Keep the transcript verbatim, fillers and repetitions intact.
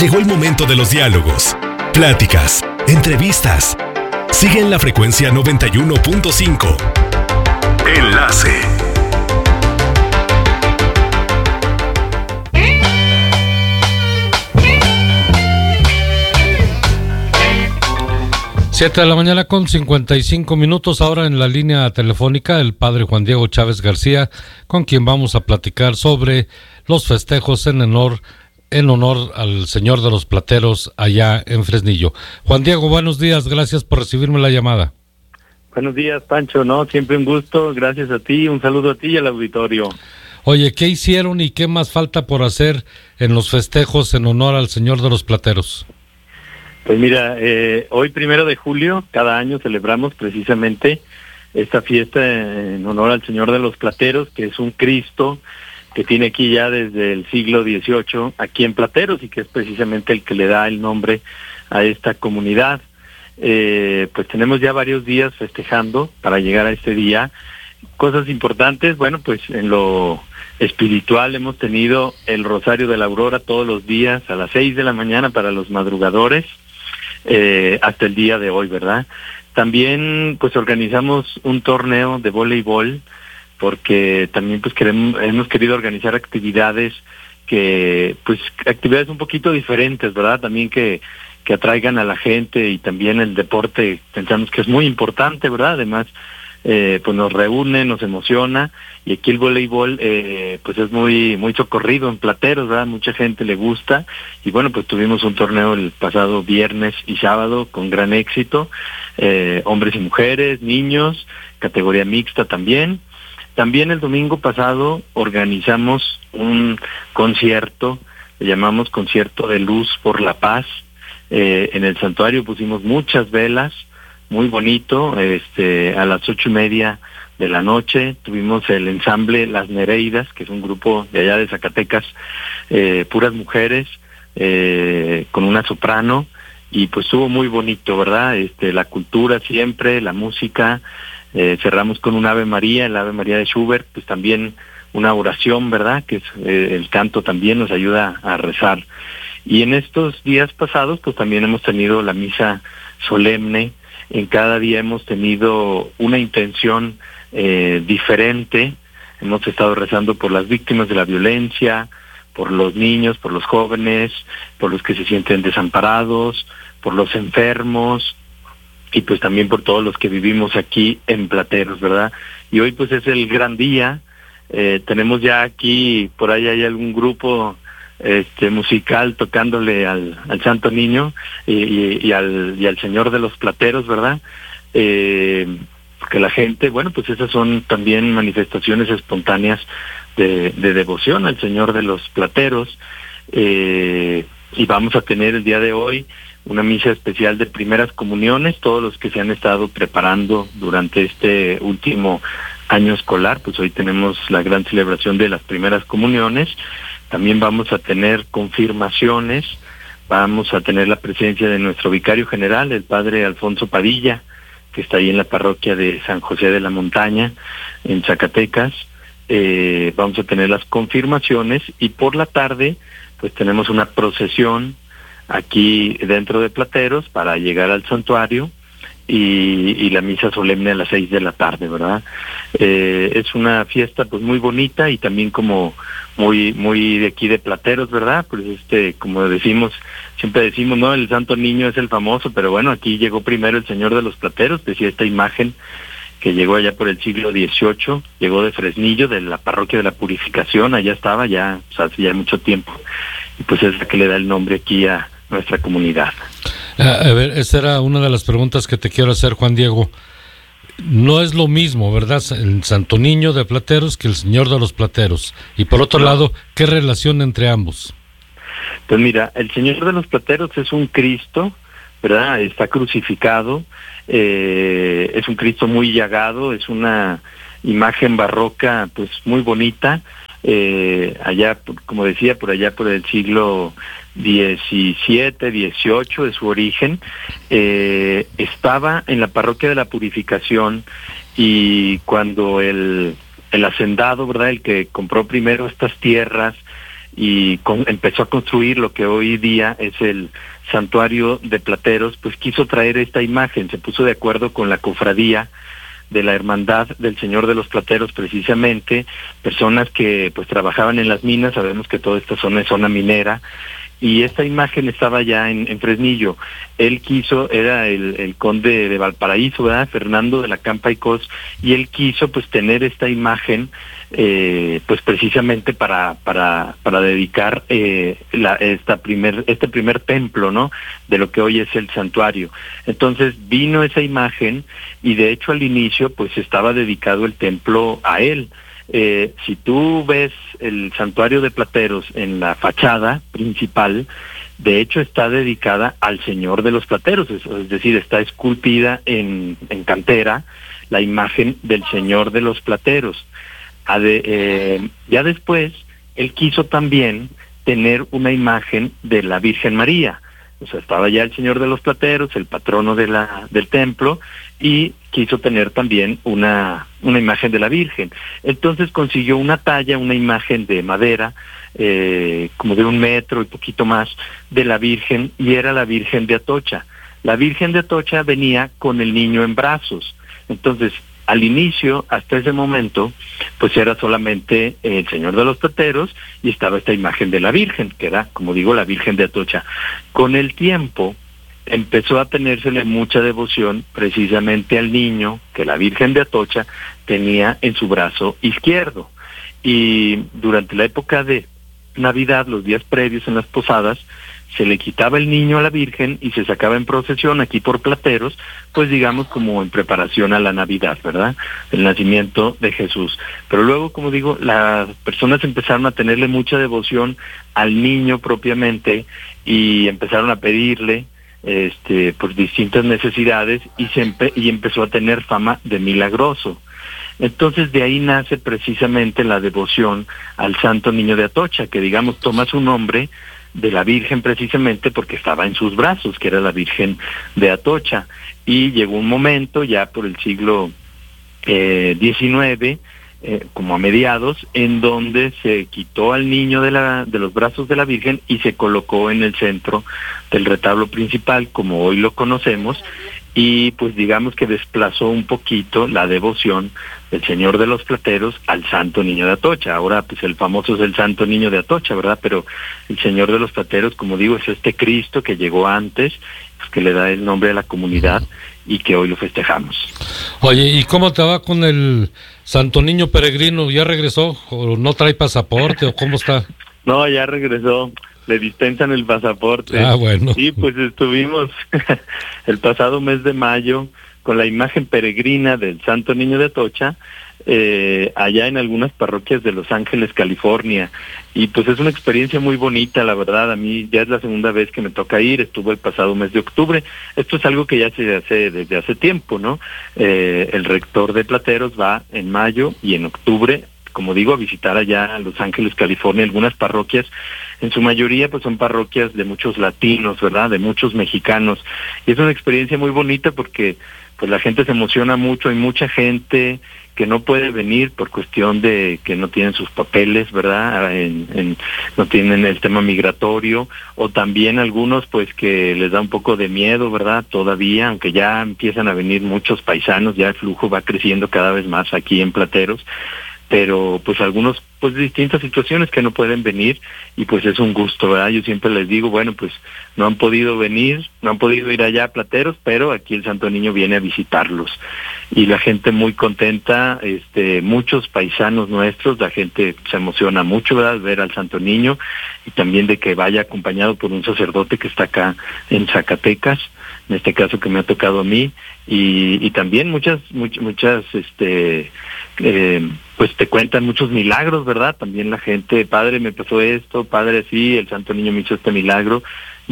Llegó el momento de los diálogos, pláticas, entrevistas. Sigue en la frecuencia noventa y uno punto cinco. Enlace. Siete de la mañana con cincuenta y cinco minutos. Ahora en la línea telefónica el padre Juan Diego Chávez García, con quien vamos a platicar sobre los festejos en honor en honor al Señor de los Plateros allá en Fresnillo. Juan Diego, buenos días, gracias por recibirme la llamada. Buenos días, Pancho, no, siempre un gusto, gracias a ti, un saludo a ti y al auditorio. Oye, ¿qué hicieron y qué más falta por hacer en los festejos en honor al Señor de los Plateros? Pues mira, eh, hoy primero de julio, cada año celebramos precisamente esta fiesta en honor al Señor de los Plateros, que es un Cristo que tiene aquí ya desde el siglo dieciocho, aquí en Plateros, y que es precisamente el que le da el nombre a esta comunidad. Eh, pues tenemos ya varios días festejando para llegar a este día. Cosas importantes, bueno, pues en lo espiritual hemos tenido el Rosario de la Aurora todos los días a las seis de la mañana para los madrugadores, eh, hasta el día de hoy, ¿verdad? También pues organizamos un torneo de voleibol, porque también pues queremos, hemos querido organizar actividades que, pues actividades un poquito diferentes, ¿verdad? También que, que atraigan a la gente, y también el deporte pensamos que es muy importante, ¿verdad? Además, eh, pues nos reúne, nos emociona, y aquí el voleibol eh, pues es muy muy socorrido en Plateros, ¿verdad? Mucha gente le gusta, y bueno, pues tuvimos un torneo el pasado viernes y sábado con gran éxito, eh, hombres y mujeres, niños, categoría mixta también. También el domingo pasado organizamos un concierto, le llamamos Concierto de Luz por la Paz. Eh, en el santuario pusimos muchas velas, muy bonito, este, a las ocho y media de la noche tuvimos el ensamble Las Nereidas, que es un grupo de allá de Zacatecas, eh, puras mujeres, eh, con una soprano, y pues estuvo muy bonito, ¿verdad? Este, la cultura siempre, la música. Eh, cerramos con un Ave María, el Ave María de Schubert, pues también una oración, ¿verdad? Que es, eh, el canto también nos ayuda a rezar. Y en estos días pasados, pues también hemos tenido la misa solemne. En cada día hemos tenido una intención eh, diferente. Hemos estado rezando por las víctimas de la violencia, por los niños, por los jóvenes, por los que se sienten desamparados, por los enfermos, y pues también por todos los que vivimos aquí en Plateros, ¿verdad? Y hoy pues es el gran día. Eh, tenemos ya aquí, por ahí hay algún grupo este musical tocándole al, al Santo Niño y, y, y al y al Señor de los Plateros, ¿verdad? Eh, porque la gente, bueno, pues esas son también manifestaciones espontáneas de, de devoción al Señor de los Plateros. Eh, y vamos a tener el día de hoy una misa especial de primeras comuniones. Todos los que se han estado preparando durante este último año escolar, pues hoy tenemos la gran celebración de las primeras comuniones. También vamos a tener confirmaciones, vamos a tener la presencia de nuestro vicario general, el padre Alfonso Padilla, que está ahí en la parroquia de San José de la Montaña, en Zacatecas. Eh, vamos a tener las confirmaciones, y por la tarde pues tenemos una procesión aquí dentro de Plateros para llegar al santuario, y, y la misa solemne a las seis de la tarde, ¿verdad? Eh, es una fiesta pues muy bonita, y también como muy muy de aquí de Plateros, ¿verdad? Pues este, como decimos, siempre decimos, ¿no? El Santo Niño es el famoso, pero bueno, aquí llegó primero el Señor de los Plateros, decía esta imagen que llegó allá por el siglo dieciocho, llegó de Fresnillo, de la parroquia de la Purificación, allá estaba ya, o sea, hace ya mucho tiempo, y pues es la que le da el nombre aquí a nuestra comunidad. A, a ver, esa era una de las preguntas que te quiero hacer, Juan Diego. No es lo mismo, ¿verdad?, el Santo Niño de Plateros que el Señor de los Plateros. Y por otro no. lado, ¿qué relación entre ambos? Pues mira, el Señor de los Plateros es un Cristo, ¿verdad? Está crucificado, eh, es un Cristo muy llagado, es una imagen barroca pues muy bonita, eh, allá, como decía, por allá por el siglo diecisiete, dieciocho de su origen. Eh, estaba en la parroquia de la Purificación, y cuando el, el hacendado, ¿verdad?, el que compró primero estas tierras, y con, empezó a construir lo que hoy día es el santuario de Plateros, pues quiso traer esta imagen, se puso de acuerdo con la cofradía de la Hermandad del Señor de los Plateros, precisamente, personas que pues trabajaban en las minas, sabemos que toda esta zona es zona minera, y esta imagen estaba ya en, en Fresnillo. Él quiso, era el, el conde de Valparaíso, ¿verdad? Fernando de la Campa y Cos, y él quiso pues tener esta imagen eh, pues precisamente para para para dedicar eh, la, esta primer este primer templo, ¿no? De lo que hoy es el santuario. Entonces vino esa imagen y de hecho al inicio pues estaba dedicado el templo a él. Eh, si tú ves el santuario de Plateros en la fachada principal, de hecho está dedicada al Señor de los Plateros, es, es decir, está esculpida en, en cantera la imagen del Señor de los Plateros. Ade, eh, ya después, él quiso también tener una imagen de la Virgen María. O sea, estaba ya el Señor de los Plateros, el patrono de la del templo, y quiso tener también una una imagen de la Virgen. Entonces consiguió una talla, una imagen de madera, eh, como de un metro y poquito más, de la Virgen, y era la Virgen de Atocha. La Virgen de Atocha venía con el niño en brazos. Entonces, al inicio, hasta ese momento, pues era solamente el Señor de los Plateros y estaba esta imagen de la Virgen, que era, como digo, la Virgen de Atocha. Con el tiempo, empezó a tenérsele mucha devoción precisamente al niño que la Virgen de Atocha tenía en su brazo izquierdo. Y durante la época de Navidad, los días previos en las posadas, se le quitaba el niño a la Virgen y se sacaba en procesión aquí por Plateros, pues digamos como en preparación a la Navidad, ¿verdad? El nacimiento de Jesús. Pero luego, como digo, las personas empezaron a tenerle mucha devoción al niño propiamente y empezaron a pedirle este por distintas necesidades y, se empe- y empezó a tener fama de milagroso. Entonces de ahí nace precisamente la devoción al Santo Niño de Atocha, que digamos toma su nombre de la Virgen precisamente porque estaba en sus brazos, que era la Virgen de Atocha. Y llegó un momento ya por el siglo eh, diecinueve, eh, como a mediados, en donde se quitó al niño de la de los brazos de la Virgen y se colocó en el centro del retablo principal, como hoy lo conocemos, y pues digamos que desplazó un poquito la devoción del Señor de los Plateros al Santo Niño de Atocha. Ahora pues el famoso es el Santo Niño de Atocha, ¿verdad? Pero el Señor de los Plateros, como digo, es este Cristo que llegó antes, pues que le da el nombre a la comunidad y que hoy lo festejamos. Oye, ¿y cómo te va con el Santo Niño Peregrino? ¿Ya regresó o no trae pasaporte o cómo está? No, ya regresó. Le dispensan el pasaporte. Ah, bueno. Y pues estuvimos el pasado mes de mayo con la imagen peregrina del Santo Niño de Atocha, eh, allá en algunas parroquias de Los Ángeles, California. Y pues es una experiencia muy bonita, la verdad. A mí ya es la segunda vez que me toca ir, estuve el pasado mes de octubre. Esto es algo que ya se hace desde hace tiempo, ¿no? Eh, el rector de Plateros va en mayo y en octubre, como digo, a visitar allá a Los Ángeles, California, algunas parroquias. En su mayoría pues son parroquias de muchos latinos, ¿verdad? De muchos mexicanos. Y es una experiencia muy bonita porque pues la gente se emociona mucho, hay mucha gente que no puede venir por cuestión de que no tienen sus papeles, ¿verdad? En, en, no tienen el tema migratorio, o también algunos pues que les da un poco de miedo, ¿verdad? Todavía, aunque ya empiezan a venir muchos paisanos, ya el flujo va creciendo cada vez más aquí en Plateros, pero pues algunos pues distintas situaciones que no pueden venir y pues es un gusto, ¿verdad? Yo siempre les digo, bueno, pues no han podido venir, no han podido ir allá a Plateros, pero aquí el Santo Niño viene a visitarlos y la gente muy contenta, este, muchos paisanos nuestros, la gente se emociona mucho, ¿verdad? Ver al Santo Niño y también de que vaya acompañado por un sacerdote que está acá en Zacatecas, en este caso que me ha tocado a mí, y, y también muchas, muchas, muchas, este, eh, pues te cuentan muchos milagros, ¿verdad? También la gente, padre, me pasó esto, padre, sí, el Santo Niño me hizo este milagro,